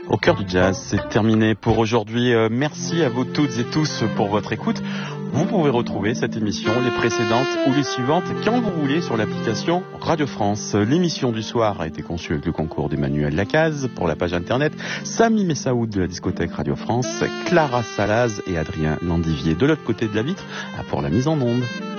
Au cœur du jazz, c'est terminé pour aujourd'hui. Merci à vous toutes et tous pour votre écoute. Vous pouvez retrouver cette émission, les précédentes ou les suivantes, quand vous voulez sur l'application Radio France. L'émission du soir a été conçue avec le concours d'Emmanuel Lacaze pour la page internet, Sami Messaoud de la discothèque Radio France, Clara Salaz et Adrien Landivier de l'autre côté de la vitre pour la mise en onde.